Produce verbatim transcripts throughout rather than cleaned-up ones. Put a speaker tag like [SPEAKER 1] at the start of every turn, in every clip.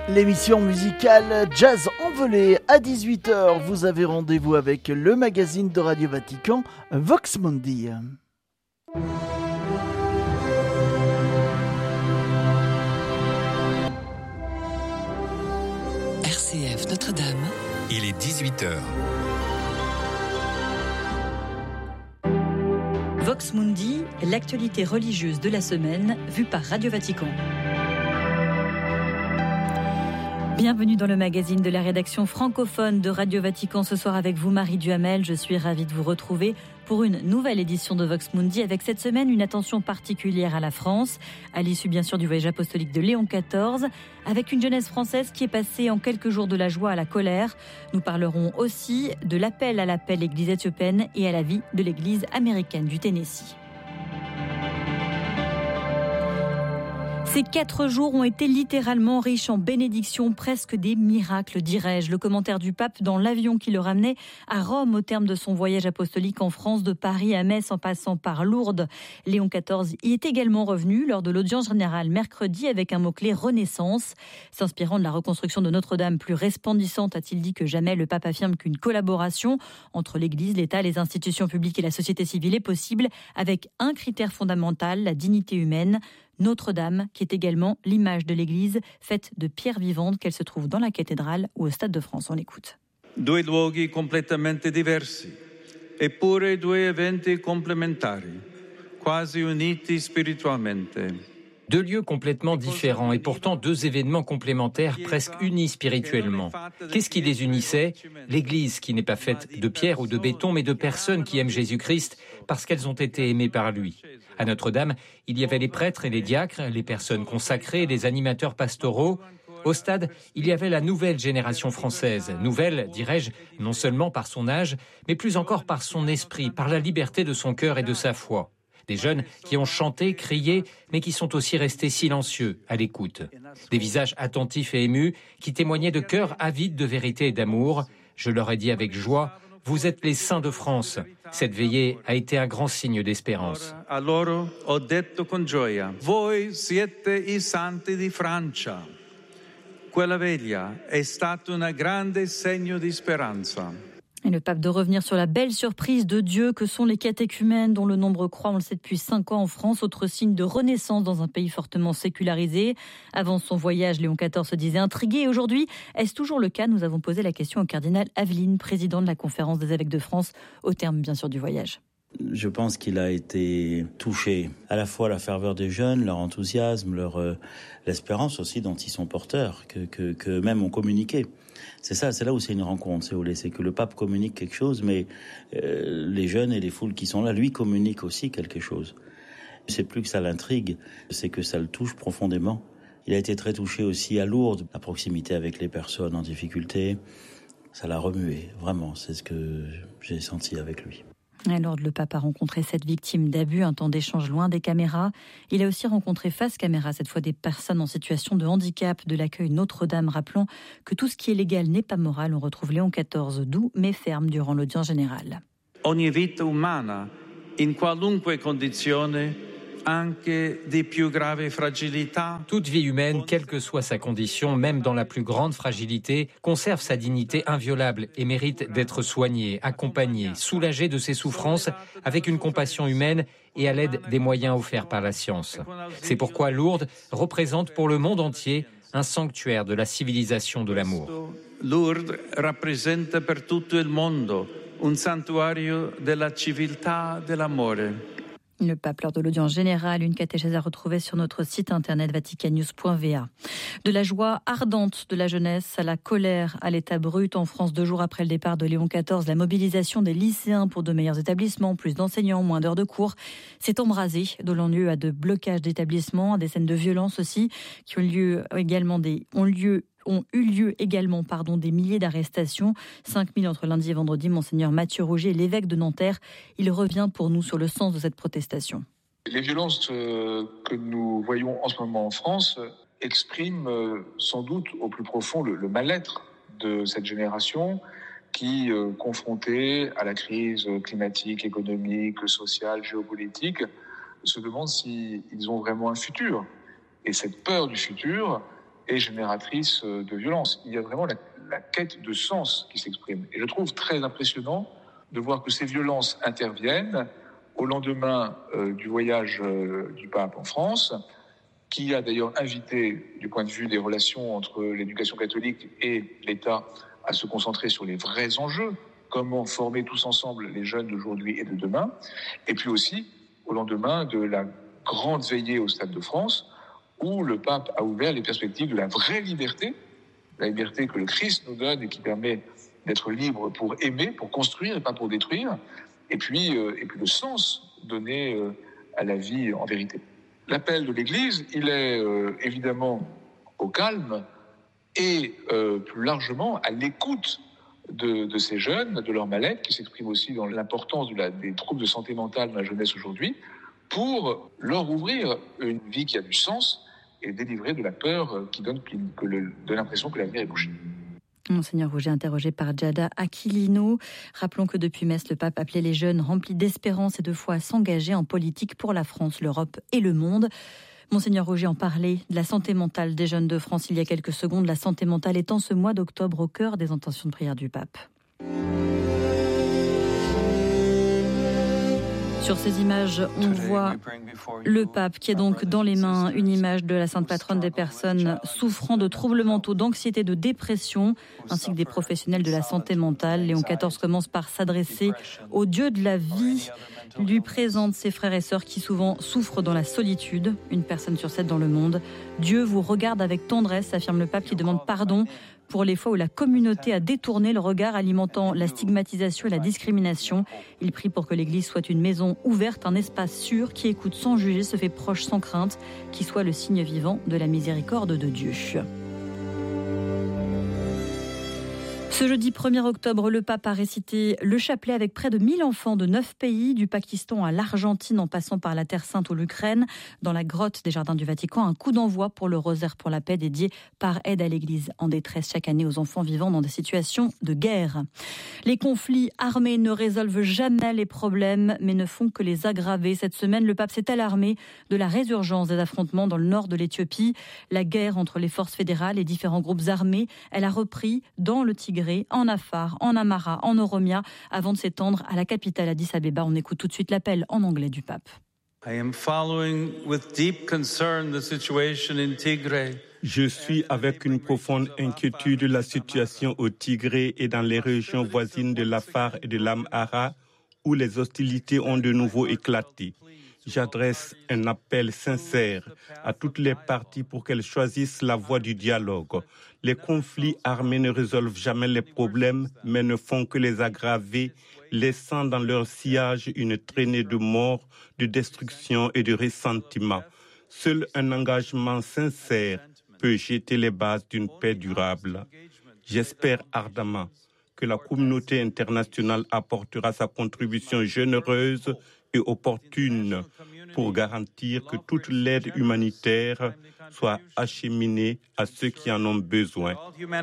[SPEAKER 1] L'émission musicale Jazz Envolé à dix-huit heures. Vous avez rendez-vous avec le magazine de Radio Vatican, Vox Mundi.
[SPEAKER 2] R C F Notre-Dame.
[SPEAKER 3] Il est dix-huit heures.
[SPEAKER 2] Vox Mundi, l'actualité religieuse de la semaine, vue par Radio Vatican. Bienvenue dans le magazine de la rédaction francophone de Radio Vatican. Ce soir avec vous, Marie Duhamel. Je suis ravie de vous retrouver pour une nouvelle édition de Vox Mundi avec cette semaine une attention particulière à la France, à l'issue bien sûr du voyage apostolique de Léon quatorze, avec une jeunesse française qui est passée en quelques jours de la joie à la colère. Nous parlerons aussi de l'appel à la paix de l'Église éthiopienne et à la vie de l'Église américaine du Tennessee. Ces quatre jours ont été littéralement riches en bénédictions, presque des miracles, dirais-je. Le commentaire du pape dans l'avion qui le ramenait à Rome au terme de son voyage apostolique en France, de Paris à Metz en passant par Lourdes. Léon quatorze y est également revenu lors de l'audience générale mercredi avec un mot-clé Renaissance. S'inspirant de la reconstruction de Notre-Dame plus resplendissante, a-t-il dit que jamais, le pape affirme qu'une collaboration entre l'Église, l'État, les institutions publiques et la société civile est possible avec un critère fondamental, la dignité humaine. Notre-Dame, qui est également l'image de l'Église, faite de pierres vivantes, qu'elle se trouve dans la cathédrale ou au Stade de France. On l'écoute.
[SPEAKER 4] Due luoghi completamente diversi, eppure due eventi complementari, quasi uniti spiritualmente.
[SPEAKER 5] Deux lieux complètement différents et pourtant deux événements complémentaires presque unis spirituellement. Qu'est-ce qui les unissait ? L'Église qui n'est pas faite de pierre ou de béton mais de personnes qui aiment Jésus-Christ parce qu'elles ont été aimées par lui. À Notre-Dame, il y avait les prêtres et les diacres, les personnes consacrées, les animateurs pastoraux. Au stade, il y avait la nouvelle génération française. Nouvelle, dirais-je, non seulement par son âge, mais plus encore par son esprit, par la liberté de son cœur et de sa foi. Des jeunes qui ont chanté, crié, mais qui sont aussi restés silencieux, à l'écoute. Des visages attentifs et émus qui témoignaient de cœurs avides de vérité et d'amour. Je leur ai dit avec joie, vous êtes les saints de France. Cette veillée a été un grand signe d'espérance.
[SPEAKER 4] A loro ho detto con gioia, voi siete i santi di Francia. Quella veglia è stato un grande segno di speranza.
[SPEAKER 2] Et le pape de revenir sur la belle surprise de Dieu que sont les catéchumènes dont le nombre croît, on le sait depuis cinq ans en France, autre signe de renaissance dans un pays fortement sécularisé. Avant son voyage, Léon quatorze se disait intrigué. Et aujourd'hui, est-ce toujours le cas ? Nous avons posé la question au cardinal Aveline, président de la conférence des évêques de France, au terme bien sûr du voyage.
[SPEAKER 6] Je pense qu'il a été touché à la fois la ferveur des jeunes, leur enthousiasme, leur euh, l'espérance aussi dont ils sont porteurs, que que que même ont communiqué. C'est ça, c'est là où c'est une rencontre, c'est, c'est que le pape communique quelque chose, mais euh, les jeunes et les foules qui sont là, lui, communiquent aussi quelque chose. C'est plus que ça l'intrigue, c'est que ça le touche profondément. Il a été très touché aussi à Lourdes, la proximité avec les personnes en difficulté. Ça l'a remué, vraiment, c'est ce que j'ai senti avec lui.
[SPEAKER 2] Alors, le pape a rencontré cette victime d'abus, un temps d'échange loin des caméras. Il a aussi rencontré face caméra, cette fois des personnes en situation de handicap de l'accueil Notre-Dame. Rappelons que tout ce qui est légal n'est pas moral. On retrouve Léon quatorze, doux mais ferme durant l'audience générale.
[SPEAKER 4] Ogni vita umana, in qualunque condizione, anche di più grave fragilità.
[SPEAKER 5] Toute vie humaine, quelle que soit sa condition, même dans la plus grande fragilité, conserve sa dignité inviolable et mérite d'être soignée, accompagnée, soulagée de ses souffrances avec une compassion humaine et à l'aide des moyens offerts par la science. C'est pourquoi Lourdes représente pour le monde entier un sanctuaire de la civilisation de l'amour.
[SPEAKER 4] Lourdes rappresenta per tutto il mondo un santuario della civiltà dell'amore.
[SPEAKER 2] Le pape lors de l'audience générale, une catéchèse à retrouver sur notre site internet vaticannews point v a. De la joie ardente de la jeunesse à la colère, à l'état brut en France, deux jours après le départ de Léon quatorze, la mobilisation des lycéens pour de meilleurs établissements, plus d'enseignants, moins d'heures de cours, s'est embrasée, donnant lieu à de blocages d'établissements, à des scènes de violence aussi, qui ont lieu également des, ont lieu ont eu lieu également pardon, des milliers d'arrestations, cinq mille entre lundi et vendredi. Monseigneur Mathieu Roger, l'évêque de Nanterre, il revient pour nous sur le sens de cette protestation.
[SPEAKER 7] Les violences que nous voyons en ce moment en France expriment sans doute au plus profond le, le mal-être de cette génération qui, confrontée à la crise climatique, économique, sociale, géopolitique, se demande s'ils ont vraiment un futur. Et cette peur du futur et génératrice de violence. Il y a vraiment la, la quête de sens qui s'exprime. Et je trouve très impressionnant de voir que ces violences interviennent au lendemain euh, du voyage euh, du pape en France, qui a d'ailleurs invité, du point de vue des relations entre l'éducation catholique et l'État, à se concentrer sur les vrais enjeux, comment former tous ensemble les jeunes d'aujourd'hui et de demain, et puis aussi au lendemain de la grande veillée au Stade de France, où le pape a ouvert les perspectives de la vraie liberté, la liberté que le Christ nous donne et qui permet d'être libre pour aimer, pour construire et pas pour détruire, et puis, euh, et puis le sens donné euh, à la vie en vérité. L'appel de l'Église, il est euh, évidemment au calme et euh, plus largement à l'écoute de, de ces jeunes, de leur mal-être, qui s'exprime aussi dans l'importance de la, des troubles de santé mentale dans la jeunesse aujourd'hui, pour leur ouvrir une vie qui a du sens et délivrer de la peur qui donne, qui, que le, de l'impression que l'avenir est bouché.
[SPEAKER 2] Monseigneur Roger, interrogé par Giada Aquilino. Rappelons que depuis Metz, le pape appelait les jeunes remplis d'espérance et de foi à s'engager en politique pour la France, l'Europe et le monde. Monseigneur Roger en parlait de la santé mentale des jeunes de France il y a quelques secondes, la santé mentale étant ce mois d'octobre au cœur des intentions de prière du pape. Sur ces images, on voit le pape qui est donc dans les mains une image de la sainte patronne des personnes souffrant de troubles mentaux, d'anxiété, de dépression, ainsi que des professionnels de la santé mentale. Léon quatorze commence par s'adresser au Dieu de la vie, lui présente ses frères et sœurs qui souvent souffrent dans la solitude, une personne sur sept dans le monde. Dieu vous regarde avec tendresse, affirme le pape qui demande pardon pour les fois où la communauté a détourné le regard, alimentant la stigmatisation et la discrimination. Il prie pour que l'Église soit une maison ouverte, un espace sûr, qui écoute sans juger, se fait proche sans crainte, qui soit le signe vivant de la miséricorde de Dieu. Ce jeudi premier octobre, le pape a récité le chapelet avec près de mille enfants de neuf pays, du Pakistan à l'Argentine en passant par la Terre Sainte ou l'Ukraine. Dans la grotte des Jardins du Vatican, un coup d'envoi pour le rosaire pour la paix dédié par Aide à l'Église en détresse chaque année aux enfants vivant dans des situations de guerre. Les conflits armés ne résolvent jamais les problèmes, mais ne font que les aggraver. Cette semaine, le pape s'est alarmé de la résurgence des affrontements dans le nord de l'Éthiopie. La guerre entre les forces fédérales et différents groupes armés, elle a repris dans le Tigré, en Afar, en Amara, en Oromia, avant de s'étendre à la capitale Addis Abeba. On écoute tout de suite l'appel en anglais du pape.
[SPEAKER 4] I am following with deep concern the situation in Tigray.
[SPEAKER 3] Je suis avec une profonde inquiétude la situation au Tigré et dans les régions voisines de l'Afar et de l'Amhara, où les hostilités ont de nouveau éclaté. J'adresse un appel sincère à toutes les parties pour qu'elles choisissent la voie du dialogue. Les conflits armés ne résolvent jamais les problèmes, mais ne font que les aggraver, laissant dans leur sillage une traînée de mort, de destruction et de ressentiment. Seul un engagement sincère peut jeter les bases d'une paix durable. J'espère ardemment que la communauté internationale apportera sa contribution généreuse et opportune pour garantir que toute l'aide humanitaire soit acheminée à ceux qui en ont besoin.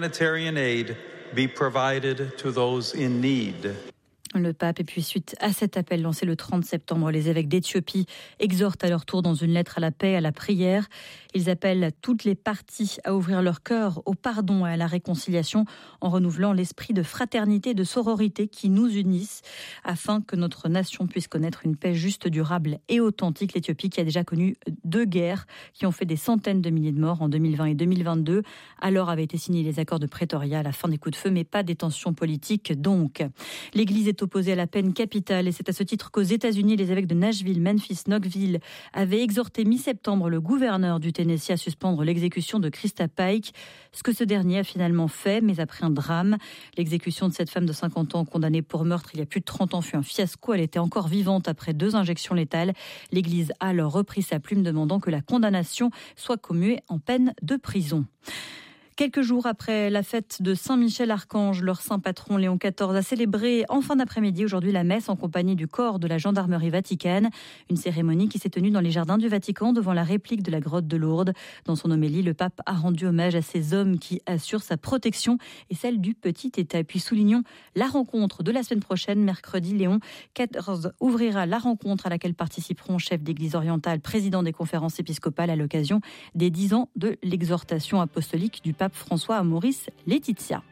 [SPEAKER 2] Le pape, et puis suite à cet appel lancé le trente septembre, les évêques d'Éthiopie exhortent à leur tour dans une lettre à la paix, à la prière. Ils appellent toutes les parties à ouvrir leur cœur au pardon et à la réconciliation en renouvelant l'esprit de fraternité et de sororité qui nous unissent afin que notre nation puisse connaître une paix juste, durable et authentique. L'Éthiopie qui a déjà connu deux guerres qui ont fait des centaines de milliers de morts en deux mille vingt et deux mille vingt-deux. Alors avaient été signés les accords de Pretoria à la fin des coups de feu, mais pas des tensions politiques donc. L'Église est opposé à la peine capitale et c'est à ce titre qu'aux États-Unis, les évêques de Nashville, Memphis, Knoxville avaient exhorté mi-septembre le gouverneur du Tennessee à suspendre l'exécution de Krista Pike, ce que ce dernier a finalement fait, mais après un drame. L'exécution de cette femme de cinquante ans condamnée pour meurtre il y a plus de trente ans fut un fiasco. Elle était encore vivante après deux injections létales. L'Église a alors repris sa plume demandant que la condamnation soit commuée en peine de prison. Quelques jours après la fête de Saint-Michel-Archange, leur saint patron Léon quatorze a célébré en fin d'après-midi aujourd'hui la messe en compagnie du corps de la gendarmerie vaticane. Une cérémonie qui s'est tenue dans les jardins du Vatican devant la réplique de la grotte de Lourdes. Dans son homélie, le pape a rendu hommage à ces hommes qui assurent sa protection et celle du petit État. Et puis soulignons la rencontre de la semaine prochaine, mercredi. Léon quatorze ouvrira la rencontre à laquelle participeront chefs d'église orientale, président des conférences épiscopales à l'occasion des dix ans de l'exhortation apostolique du pape François à Maurice Laetitia.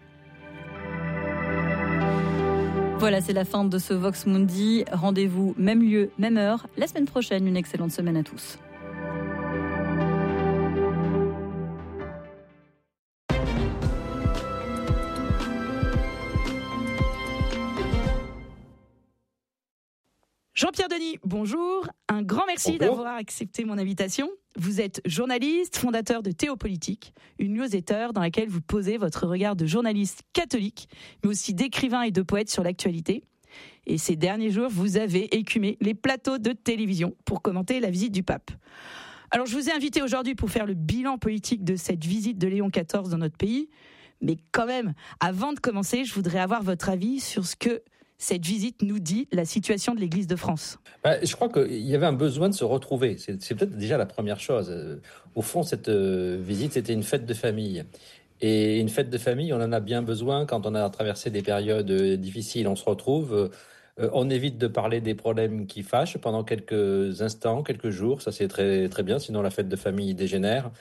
[SPEAKER 2] Voilà, c'est la fin de ce Vox Mundi. Rendez-vous même lieu, même heure, la semaine prochaine. Une excellente semaine à tous.
[SPEAKER 8] Jean-Pierre Denis, bonjour. Un grand merci bonjour. D'avoir accepté mon invitation. Vous êtes journaliste, fondateur de Théopolitique, une newsletter dans laquelle vous posez votre regard de journaliste catholique, mais aussi d'écrivain et de poète sur l'actualité. Et ces derniers jours, vous avez écumé les plateaux de télévision pour commenter la visite du pape. Alors, je vous ai invité aujourd'hui pour faire le bilan politique de cette visite de Léon quatorze dans notre pays. Mais quand même, avant de commencer, je voudrais avoir votre avis sur ce que cette visite nous dit la situation de l'Église de France.
[SPEAKER 9] Bah, je crois qu'il y avait un besoin de se retrouver. C'est, c'est peut-être déjà la première chose. Au fond, cette euh, visite, c'était une fête de famille. Et une fête de famille, on en a bien besoin quand on a traversé des périodes difficiles. On se retrouve, euh, on évite de parler des problèmes qui fâchent pendant quelques instants, quelques jours. Ça, c'est très, très bien, sinon la fête de famille dégénère.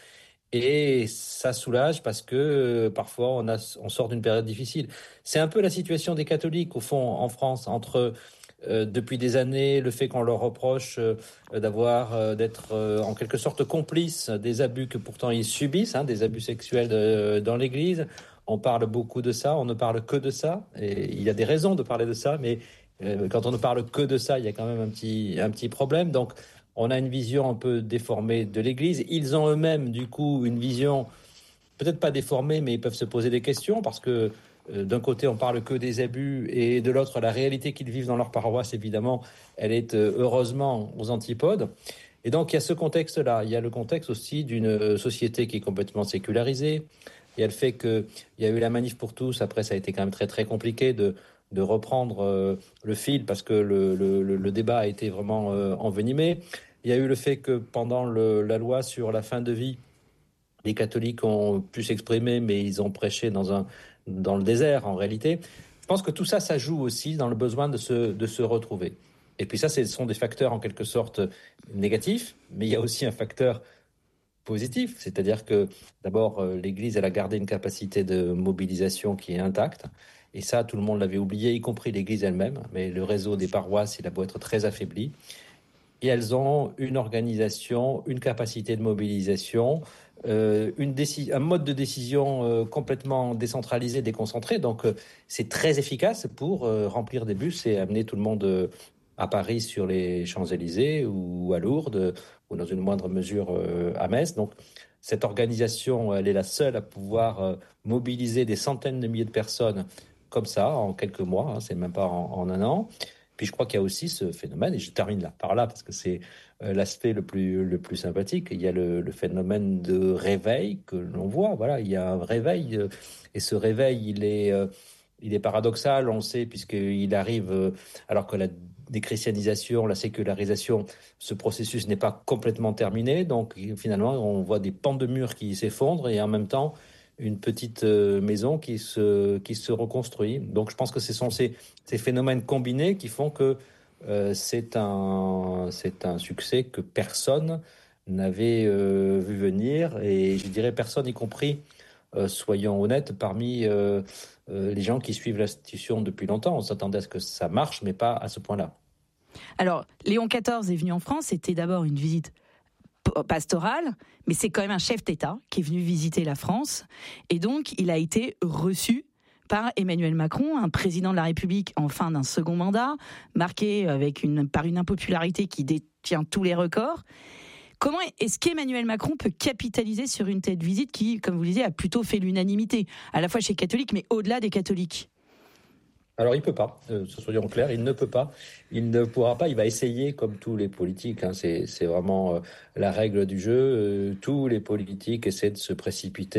[SPEAKER 9] Et ça soulage parce que euh, parfois on, a, on sort d'une période difficile. C'est un peu la situation des catholiques au fond en France, entre euh, depuis des années le fait qu'on leur reproche euh, d'avoir euh, d'être euh, en quelque sorte complices des abus que pourtant ils subissent, hein, des abus sexuels de, dans l'Église. On parle beaucoup de ça, on ne parle que de ça, et il y a des raisons de parler de ça, mais euh, quand on ne parle que de ça, il y a quand même un petit un petit problème. Donc on a une vision un peu déformée de l'Église. Ils ont eux-mêmes, du coup, une vision peut-être pas déformée, mais ils peuvent se poser des questions parce que euh, d'un côté, on parle que des abus et de l'autre, la réalité qu'ils vivent dans leur paroisse, évidemment, elle est euh, heureusement aux antipodes. Et donc, il y a ce contexte-là. Il y a le contexte aussi d'une société qui est complètement sécularisée. Il y a le fait qu'il y a eu la manif pour tous. Après, ça a été quand même très, très compliqué de, de reprendre euh, le fil parce que le, le, le débat a été vraiment euh, envenimé. Il y a eu le fait que pendant le, la loi sur la fin de vie, les catholiques ont pu s'exprimer, mais ils ont prêché dans, un, dans le désert, en réalité. Je pense que tout ça, ça joue aussi dans le besoin de se, de se retrouver. Et puis ça, ce sont des facteurs en quelque sorte négatifs, mais il y a aussi un facteur positif, c'est-à-dire que d'abord, l'Église, elle a gardé une capacité de mobilisation qui est intacte. Et ça, tout le monde l'avait oublié, y compris l'Église elle-même. Mais le réseau des paroisses, il a beau être très affaibli. Et elles ont une organisation, une capacité de mobilisation, euh, une déci- un mode de décision euh, complètement décentralisé, déconcentré. Donc, euh, c'est très efficace pour euh, remplir des bus et amener tout le monde euh, à Paris sur les Champs-Élysées ou à Lourdes ou dans une moindre mesure euh, à Metz. Donc, cette organisation, elle est la seule à pouvoir euh, mobiliser des centaines de milliers de personnes comme ça en quelques mois. Hein, c'est même pas en, en un an. Puis je crois qu'il y a aussi ce phénomène, et je termine là par là parce que c'est euh, l'aspect le plus le plus sympathique. Il y a le, le phénomène de réveil que l'on voit. Voilà, il y a un réveil euh, et ce réveil, il est euh, il est paradoxal, on le sait, puisqu'il arrive euh, alors que la déchristianisation, la sécularisation, ce processus n'est pas complètement terminé. Donc finalement, on voit des pans de murs qui s'effondrent et en même temps une petite euh, maison qui se, qui se reconstruit. Donc je pense que ce sont ces, ces phénomènes combinés qui font que euh, c'est, un, c'est un succès que personne n'avait euh, vu venir. Et je dirais personne, y compris, euh, soyons honnêtes, parmi euh, euh, les gens qui suivent l'institution depuis longtemps. On s'attendait à ce que ça marche, mais pas à ce point-là.
[SPEAKER 8] Alors, Léon quatorze est venu en France, c'était d'abord une visite pastorale, mais c'est quand même un chef d'État qui est venu visiter la France. Et donc, il a été reçu par Emmanuel Macron, un président de la République en fin d'un second mandat, marqué avec une, par une impopularité qui détient tous les records. Comment est-ce qu'Emmanuel Macron peut capitaliser sur une telle visite qui, comme vous le disiez, a plutôt fait l'unanimité, à la fois chez les catholiques, mais au-delà des catholiques ?
[SPEAKER 9] Alors, il ne peut pas, euh, soyons clairs, il ne peut pas. Il ne pourra pas, il va essayer, comme tous les politiques, hein, c'est, c'est vraiment euh, la règle du jeu. Euh, tous les politiques essaient de se précipiter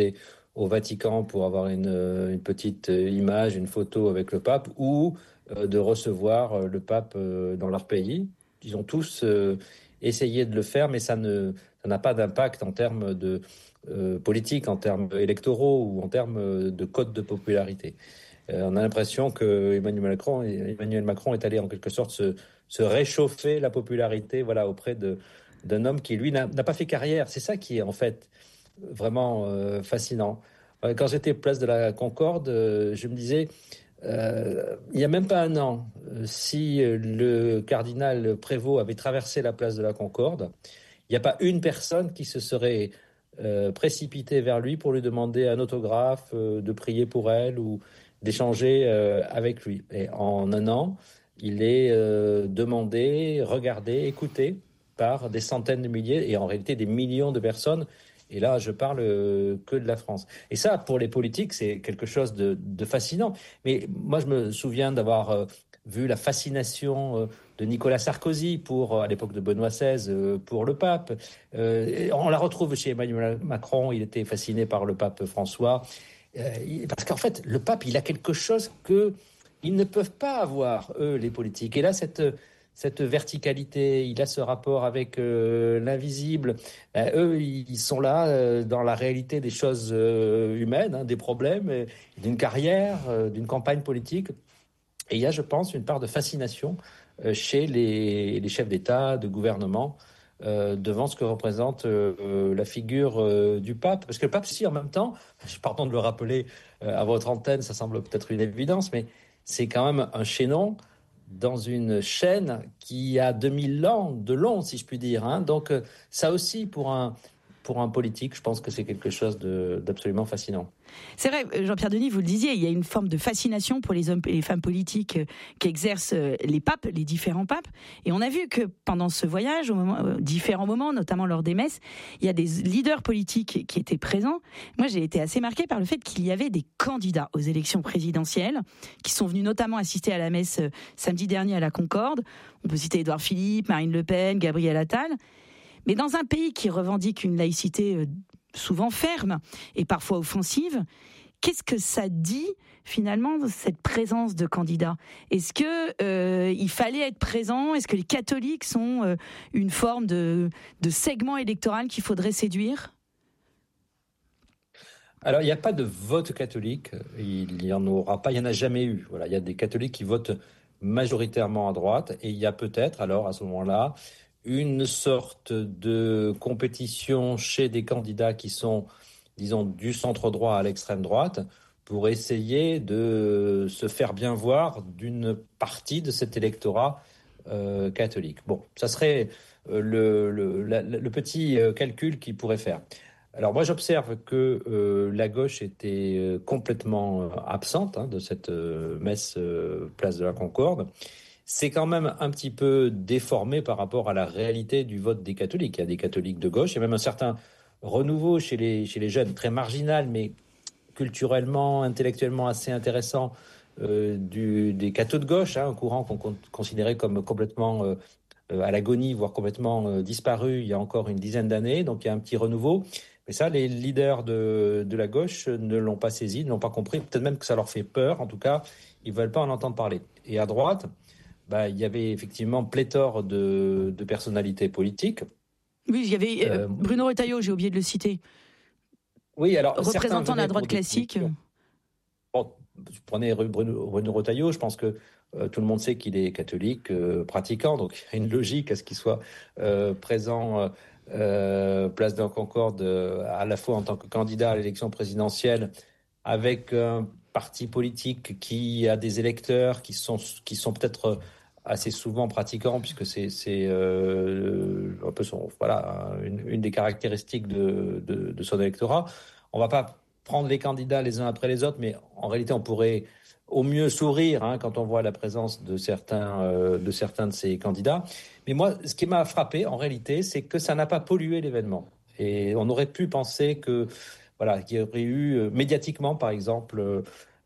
[SPEAKER 9] au Vatican pour avoir une, une petite image, une photo avec le pape, ou euh, de recevoir le pape euh, dans leur pays. Ils ont tous euh, essayé de le faire, mais ça, ne, ça n'a pas d'impact en termes de euh, politique, en termes électoraux ou en termes de code de popularité. Euh, on a l'impression que Emmanuel Macron, Emmanuel Macron est allé en quelque sorte se, se réchauffer la popularité, voilà, auprès de, d'un homme qui, lui, n'a, n'a pas fait carrière. C'est ça qui est en fait vraiment euh, fascinant. Quand j'étais place de la Concorde, euh, je me disais, euh, il n'y a même pas un an, euh, si le cardinal Prévost avait traversé la place de la Concorde, il n'y a pas une personne qui se serait euh, précipitée vers lui pour lui demander un autographe, euh, de prier pour elle ou d'échanger euh, avec lui. Et en un an, il est euh, demandé, regardé, écouté par des centaines de milliers et en réalité des millions de personnes. Et là, je parle euh, que de la France. Et ça, pour les politiques, c'est quelque chose de, de fascinant. Mais moi, je me souviens d'avoir euh, vu la fascination euh, de Nicolas Sarkozy pour, à l'époque de Benoît seize, euh, pour le pape. Euh, on la retrouve chez Emmanuel Macron. Il était fasciné par le pape François. Euh, parce qu'en fait, le pape, il a quelque chose qu'ils ne peuvent pas avoir, eux, les politiques. Et là, cette... cette verticalité, il a ce rapport avec euh, l'invisible. Euh, eux, ils sont là euh, dans la réalité des choses euh, humaines, hein, des problèmes, euh, d'une carrière, euh, d'une campagne politique. Et il y a, je pense, une part de fascination euh, chez les, les chefs d'État, de gouvernement, euh, devant ce que représente euh, la figure euh, du pape. Parce que le pape, si, en même temps, pardon de le rappeler euh, à votre antenne, ça semble peut-être une évidence, mais c'est quand même un chaînon dans une chaîne qui a deux mille ans de long, si je puis dire. Hein. Donc ça aussi, pour un, pour un politique, je pense que c'est quelque chose de, d'absolument fascinant.
[SPEAKER 8] C'est vrai, Jean-Pierre Denis, vous le disiez, il y a une forme de fascination pour les hommes et les femmes politiques qu'exercent les papes, les différents papes. Et on a vu que pendant ce voyage, au moment, différents moments, notamment lors des messes, il y a des leaders politiques qui étaient présents. Moi, j'ai été assez marquée par le fait qu'il y avait des candidats aux élections présidentielles qui sont venus notamment assister à la messe samedi dernier à la Concorde. On peut citer Édouard Philippe, Marine Le Pen, Gabriel Attal. Mais dans un pays qui revendique une laïcité souvent ferme et parfois offensive, qu'est-ce que ça dit finalement cette présence de candidats ? Est-ce que euh, il fallait être présent ? Est-ce que les catholiques sont euh, une forme de, de segment électoral qu'il faudrait séduire ?
[SPEAKER 9] Alors, il n'y a pas de vote catholique, il n'y en aura pas, il n'y en a jamais eu. Voilà, il y a des catholiques qui votent majoritairement à droite et il y a peut-être, alors à ce moment-là, une sorte de compétition chez des candidats qui sont, disons, du centre droit à l'extrême droite pour essayer de se faire bien voir d'une partie de cet électorat euh, catholique. Bon, ça serait euh, le, le, la, le petit euh, calcul qu'ils pourraient faire. Alors moi, j'observe que euh, la gauche était euh, complètement euh, absente hein, de cette euh, messe euh, place de la Concorde. C'est quand même un petit peu déformé par rapport à la réalité du vote des catholiques. Il y a des catholiques de gauche, il y a même un certain renouveau chez les, chez les jeunes, très marginal, mais culturellement, intellectuellement assez intéressant, euh, du, des cathos de gauche, hein, un courant qu'on con, considérait comme complètement euh, à l'agonie, voire complètement euh, disparu il y a encore une dizaine d'années. Donc il y a un petit renouveau. Mais ça, les leaders de, de la gauche ne l'ont pas saisi, ne l'ont pas compris. Peut-être même que ça leur fait peur. En tout cas, ils ne veulent pas en entendre parler. Et à droite, bah, il y avait effectivement pléthore de, de personnalités politiques.
[SPEAKER 8] Oui, il y avait euh, Bruno Retailleau, j'ai oublié de le citer.
[SPEAKER 9] Oui, alors
[SPEAKER 8] représentant la droite classique.
[SPEAKER 9] Bon, je prenais Bruno, Bruno Retailleau, je pense que euh, tout le monde sait qu'il est catholique, euh, pratiquant, donc il y a une logique à ce qu'il soit euh, présent euh, place de la Concorde, euh, à la fois en tant que candidat à l'élection présidentielle, avec un parti politique qui a des électeurs qui sont, qui sont peut-être assez souvent pratiquants, puisque c'est, c'est euh, un peu son, voilà, une, une des caractéristiques de, de, de son électorat. On ne va pas prendre les candidats les uns après les autres, mais en réalité, on pourrait au mieux sourire hein, quand on voit la présence de certains, euh, de certains de ces candidats. Mais moi, ce qui m'a frappé, en réalité, c'est que ça n'a pas pollué l'événement. Et on aurait pu penser que, voilà, qu'il y aurait eu, euh, médiatiquement, par exemple, euh,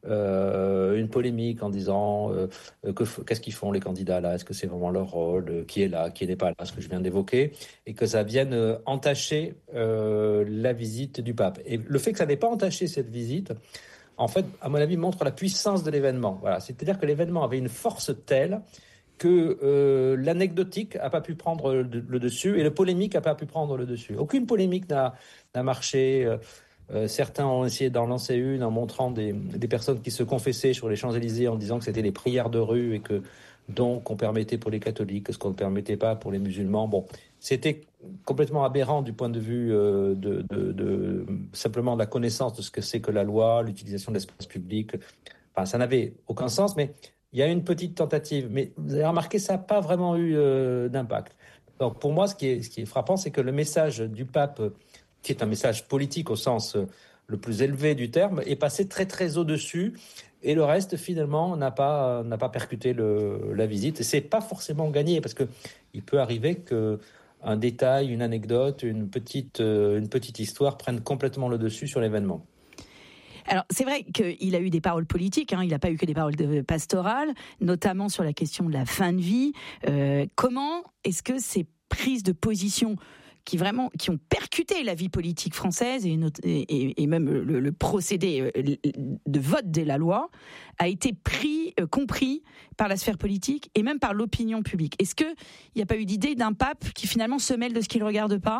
[SPEAKER 9] euh, une polémique en disant euh, que, qu'est-ce qu'ils font les candidats là, est-ce que c'est vraiment leur rôle, euh, qui est là, qui n'est pas là, ce que je viens d'évoquer, et que ça vienne euh, entacher euh, la visite du pape. Et le fait que ça n'ait pas entaché cette visite, en fait, à mon avis, montre la puissance de l'événement. Voilà, c'est-à-dire que l'événement avait une force telle que euh, l'anecdotique n'a pas pu prendre le, le dessus et le polémique n'a pas pu prendre le dessus. Aucune polémique n'a, n'a marché. Euh, euh, certains ont essayé d'en lancer une en montrant des, des personnes qui se confessaient sur les Champs-Élysées en disant que c'était des prières de rue et que donc on permettait pour les catholiques ce qu'on ne permettait pas pour les musulmans. Bon, c'était complètement aberrant du point de vue euh, de, de, de simplement de la connaissance de ce que c'est que la loi, l'utilisation de l'espace public. Enfin, ça n'avait aucun sens, mais il y a une petite tentative. Mais vous avez remarqué, ça n'a pas vraiment eu euh, d'impact. Donc pour moi, ce qui est, ce qui est frappant, c'est que le message du pape, qui est un message politique au sens euh, le plus élevé du terme, est passé très très au-dessus. Et le reste, finalement, n'a pas, n'a pas percuté le, la visite. Et ce n'est pas forcément gagné, parce qu'il peut arriver qu'un détail, une anecdote, une petite, euh, une petite histoire prenne complètement le dessus sur l'événement.
[SPEAKER 8] Alors, c'est vrai qu'il a eu des paroles politiques, hein, il n'a pas eu que des paroles de pastorales, notamment sur la question de la fin de vie. Euh, comment est-ce que ces prises de position qui vraiment qui ont percuté la vie politique française et, notre, et, et même le, le procédé de vote de la loi a été pris, euh, compris par la sphère politique et même par l'opinion publique. Est-ce qu'il n'y a pas eu d'idée d'un pape qui finalement se mêle de ce qu'il ne regarde pas ?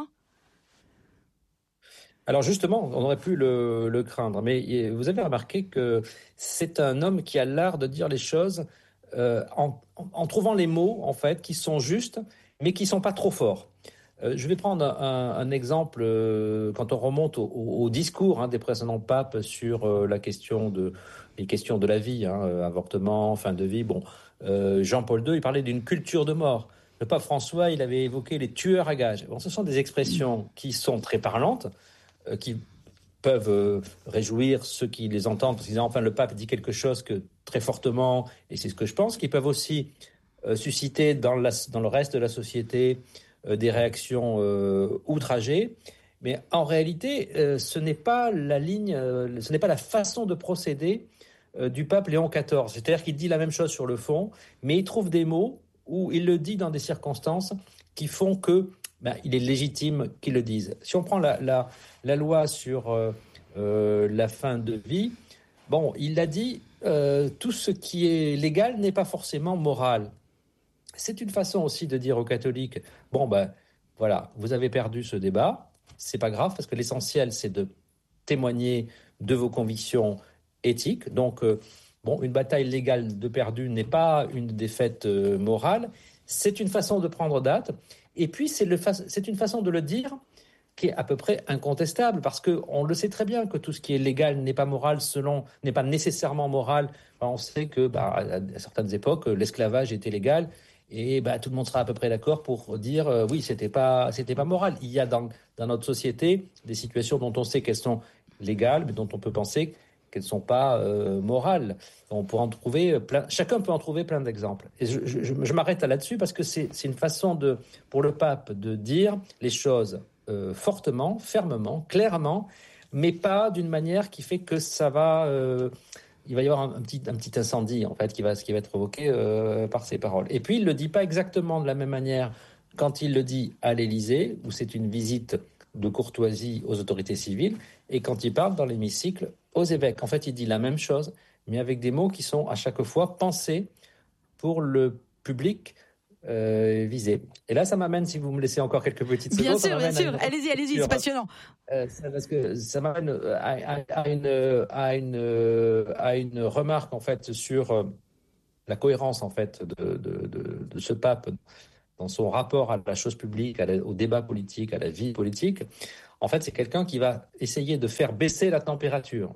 [SPEAKER 9] Alors justement, on aurait pu le, le craindre, mais vous avez remarqué que c'est un homme qui a l'art de dire les choses euh, en, en trouvant les mots en fait qui sont justes, mais qui ne sont pas trop forts. Euh, je vais prendre un, un exemple euh, quand on remonte au, au discours hein, des précédents papes sur euh, la question de les questions de la vie, hein, euh, avortement, fin de vie. Bon, euh, Jean-Paul deux, il parlait d'une culture de mort. Le pape François, il avait évoqué les tueurs à gages. Bon, ce sont des expressions qui sont très parlantes, euh, qui peuvent euh, réjouir ceux qui les entendent, parce qu'ils disent enfin le pape dit quelque chose que très fortement, et c'est ce que je pense, qui peuvent aussi euh, susciter dans, la, dans le reste de la société euh, des réactions euh, outragées. Mais en réalité, euh, ce n'est pas la ligne, euh, ce n'est pas la façon de procéder euh, du pape Léon quatorze. C'est-à-dire qu'il dit la même chose sur le fond, mais il trouve des mots où il le dit dans des circonstances qui font que ben, il est légitime qu'il le dise. Si on prend la, la, la loi sur euh, euh, la fin de vie, bon, il l'a dit, euh, tout ce qui est légal n'est pas forcément moral. C'est une façon aussi de dire aux catholiques, bon, ben voilà, vous avez perdu ce débat, c'est pas grave, parce que l'essentiel, c'est de témoigner de vos convictions éthiques. Donc, euh, bon, une bataille légale de perdu n'est pas une défaite euh, morale. C'est une façon de prendre date. Et puis, c'est, le fa- c'est une façon de le dire qui est à peu près incontestable, parce qu'on le sait très bien que tout ce qui est légal n'est pas moral, selon, n'est pas nécessairement moral. Enfin, on sait que, bah, à certaines époques, l'esclavage était légal. Et bah, tout le monde sera à peu près d'accord pour dire euh, oui, c'était pas, c'était pas moral. Il y a dans, dans notre société des situations dont on sait qu'elles sont légales, mais dont on peut penser qu'elles ne sont pas euh, morales. On pourra en trouver plein, chacun peut en trouver plein d'exemples. Et je, je, je m'arrête là-dessus parce que c'est, c'est une façon de, pour le pape de dire les choses euh, fortement, fermement, clairement, mais pas d'une manière qui fait que ça va... Euh, il va y avoir un, un, petit, un petit incendie en fait qui va, qui va être provoqué euh, par ces paroles. Et puis il ne le dit pas exactement de la même manière quand il le dit à l'Élysée, où c'est une visite de courtoisie aux autorités civiles, et quand il parle dans l'hémicycle aux évêques. En fait, il dit la même chose, mais avec des mots qui sont à chaque fois pensés pour le public euh, visé. Et là, ça m'amène, si vous me laissez encore quelques petites
[SPEAKER 8] bien
[SPEAKER 9] secondes...
[SPEAKER 8] Bien sûr, bien sûr.
[SPEAKER 9] Une...
[SPEAKER 8] Allez-y, allez-y, c'est passionnant.
[SPEAKER 9] Euh, parce que ça m'amène à, à, à, une, à, une, à une remarque, en fait, sur la cohérence, en fait, de, de, de, de ce pape dans son rapport à la chose publique, à la, au débat politique, à la vie politique. En fait, c'est quelqu'un qui va essayer de faire baisser la température.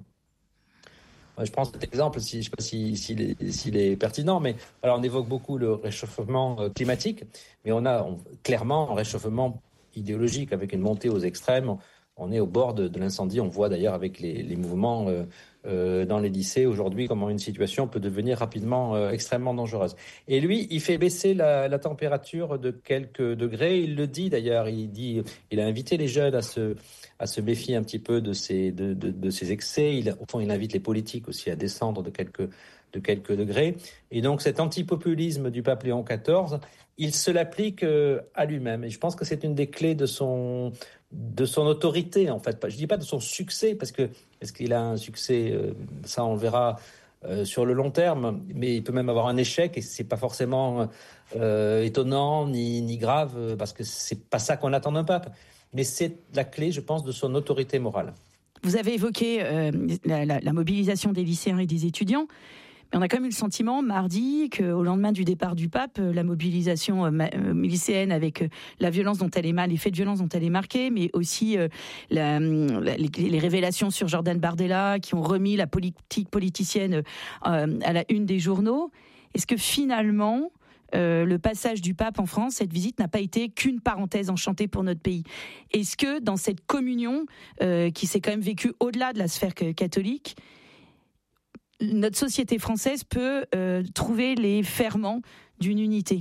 [SPEAKER 9] Je prends cet exemple, si, je ne sais pas s'il si, si s'il est pertinent, mais alors on évoque beaucoup le réchauffement climatique, mais on a on, clairement un réchauffement idéologique avec une montée aux extrêmes. On est au bord de, de l'incendie. On voit d'ailleurs avec les, les mouvements euh, euh, dans les lycées aujourd'hui, comment une situation peut devenir rapidement euh, extrêmement dangereuse. Et lui, il fait baisser la, la température de quelques degrés. Il le dit d'ailleurs. Il dit, il a invité les jeunes à se, à se méfier un petit peu de ces, de, de, de ces excès. Il, au fond, il invite les politiques aussi à descendre de quelques, de quelques degrés. Et donc, cet antipopulisme du pape Léon quatorze, il se l'applique euh, à lui-même. Et je pense que c'est une des clés de son, de son autorité, en fait. Je ne dis pas de son succès, parce que est-ce qu'il a un succès, euh, ça on le verra euh, sur le long terme, mais il peut même avoir un échec, et ce n'est pas forcément euh, étonnant ni, ni grave, parce que ce n'est pas ça qu'on attend d'un pape. Mais c'est la clé, je pense, de son autorité morale.
[SPEAKER 8] Vous avez évoqué euh, la, la, la mobilisation des lycéens et des étudiants. Mais on a quand même eu le sentiment, mardi, qu'au lendemain du départ du pape, la mobilisation euh, lycéenne avec euh, la violence dont elle est marquée, les faits de violence dont elle est marquée, mais aussi euh, la, la, les, les révélations sur Jordan Bardella qui ont remis la politique politicienne euh, à la une des journaux. Est-ce que finalement, euh, le passage du pape en France, cette visite n'a pas été qu'une parenthèse enchantée pour notre pays? Est-ce que dans cette communion euh, qui s'est quand même vécue au-delà de la sphère catholique, notre société française peut euh, trouver les ferments d'une unité?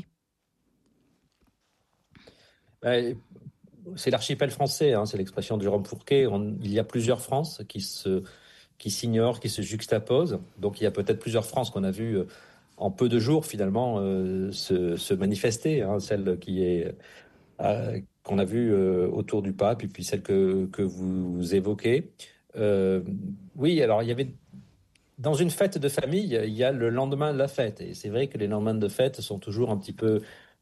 [SPEAKER 9] Ben, c'est l'archipel français, hein, c'est l'expression de Jérôme Fourquet. On, il y a plusieurs France qui, se, qui s'ignorent, qui se juxtaposent. Donc il y a peut-être plusieurs France qu'on a vues en peu de jours finalement euh, se, se manifester. Hein, celle qui est, euh, qu'on a vue euh, autour du pape et puis celle que, que vous évoquez. Euh, oui, alors il y avait... Dans une fête de famille, il y a le lendemain de la fête. Et c'est vrai que les lendemains de fête sont toujours un petit peu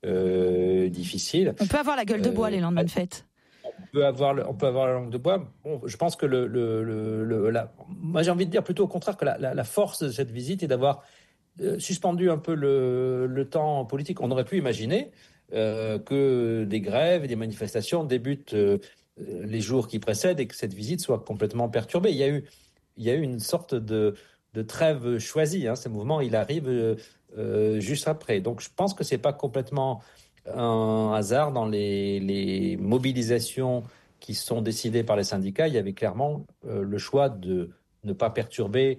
[SPEAKER 9] euh, difficiles.
[SPEAKER 8] On peut avoir la gueule de bois euh, les lendemains de fête.
[SPEAKER 9] On peut avoir, le, on peut avoir la langue de bois. Bon, je pense que le, le, le, le la, moi j'ai envie de dire plutôt au contraire que la, la, la force de cette visite est d'avoir euh, suspendu un peu le, le temps politique. On aurait pu imaginer euh, que des grèves et des manifestations débutent euh, les jours qui précèdent et que cette visite soit complètement perturbée. Il y a eu, il y a eu une sorte de de trêve choisie. Hein. Ce mouvement, il arrive euh, euh, juste après. Donc, je pense que ce n'est pas complètement un hasard dans les, les mobilisations qui sont décidées par les syndicats. Il y avait clairement euh, le choix de ne pas perturber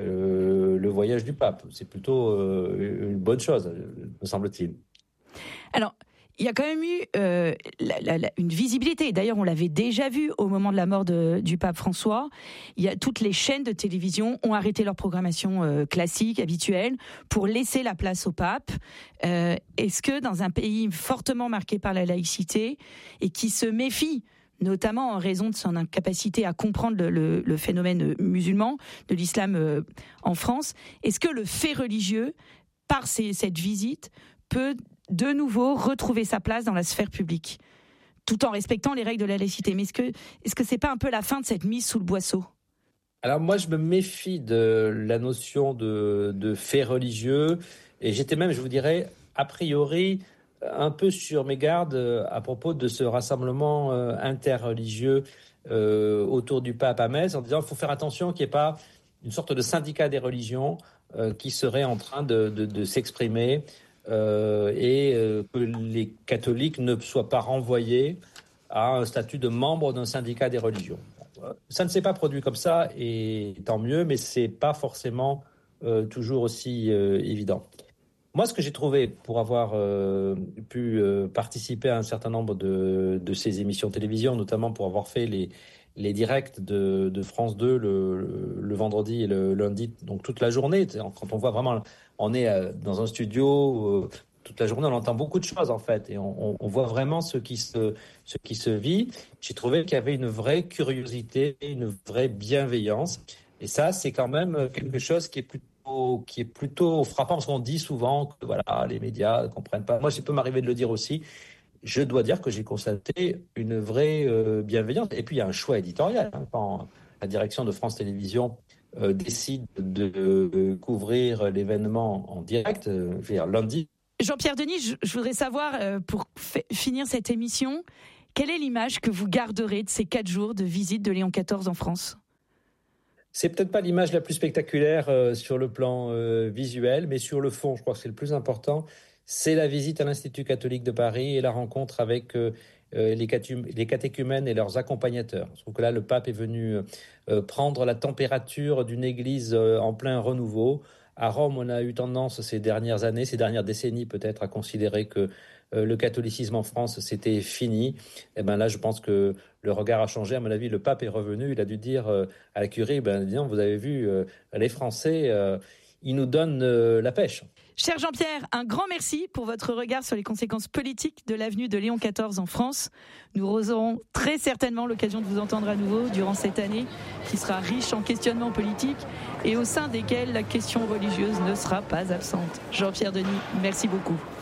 [SPEAKER 9] euh, le voyage du pape. C'est plutôt euh, une bonne chose, me semble-t-il.
[SPEAKER 8] Alors, il y a quand même eu euh, la, la, la, une visibilité. D'ailleurs, on l'avait déjà vu au moment de la mort de, du pape François. Il y a, toutes les chaînes de télévision ont arrêté leur programmation euh, classique, habituelle, pour laisser la place au pape. Euh, est-ce que dans un pays fortement marqué par la laïcité et qui se méfie, notamment en raison de son incapacité à comprendre le, le, le phénomène musulman, de l'islam euh, en France, est-ce que le fait religieux, par ces, cette visite, peut de nouveau retrouver sa place dans la sphère publique, tout en respectant les règles de la laïcité? Mais est-ce que, est-ce que c'est pas un peu la fin de cette mise sous le boisseau?
[SPEAKER 9] Alors moi, je me méfie de la notion de, de fait religieux, et j'étais même, je vous dirais, a priori, un peu sur mes gardes à propos de ce rassemblement euh, interreligieux euh, autour du pape à Metz, en disant qu'il faut faire attention qu'il n'y ait pas une sorte de syndicat des religions euh, qui serait en train de, de, de s'exprimer. Euh, et euh, que les catholiques ne soient pas renvoyés à un statut de membre d'un syndicat des religions. Ça ne s'est pas produit comme ça, et tant mieux, mais c'est pas forcément euh, toujours aussi euh, évident. Moi, ce que j'ai trouvé, pour avoir euh, pu euh, participer à un certain nombre de, de ces émissions de télévision, notamment pour avoir fait les, les directs de, de France deux le, le, le vendredi et le lundi, donc toute la journée, quand on voit vraiment... On est dans un studio, euh, toute la journée, on entend beaucoup de choses, en fait, et on, on voit vraiment ce qui, se, ce qui se vit. J'ai trouvé qu'il y avait une vraie curiosité, une vraie bienveillance. Et ça, c'est quand même quelque chose qui est plutôt, qui est plutôt frappant, parce qu'on dit souvent que voilà, les médias ne comprennent pas. Moi, ça peut m'arriver de le dire aussi. Je dois dire que j'ai constaté une vraie euh, bienveillance. Et puis, il y a un choix éditorial. Hein, quand la direction de France Télévisions Euh, décide de euh, couvrir l'événement en direct, euh, je veux dire, lundi.
[SPEAKER 8] Jean-Pierre Denis, je, je voudrais savoir, euh, pour f- finir cette émission, quelle est l'image que vous garderez de ces quatre jours de visite de Léon quatorze en France?
[SPEAKER 9] C'est peut-être pas l'image la plus spectaculaire euh, sur le plan euh, visuel, mais sur le fond, je crois que c'est le plus important. C'est la visite à l'Institut catholique de Paris et la rencontre avec euh, euh, les, catum- les catéchumènes et leurs accompagnateurs. Je trouve que là, le pape est venu euh, prendre la température d'une église euh, en plein renouveau. À Rome, on a eu tendance ces dernières années, ces dernières décennies peut-être, à considérer que euh, le catholicisme en France, c'était fini. Et ben là, je pense que le regard a changé. À mon avis, le pape est revenu. Il a dû dire euh, à la curie, ben, disons, vous avez vu, euh, les Français, euh, ils nous donnent euh, la pêche.
[SPEAKER 8] Cher Jean-Pierre, un grand merci pour votre regard sur les conséquences politiques de l'avenue de Léon quatorze en France. Nous aurons très certainement l'occasion de vous entendre à nouveau durant cette année qui sera riche en questionnements politiques et au sein desquels la question religieuse ne sera pas absente. Jean-Pierre Denis, merci beaucoup.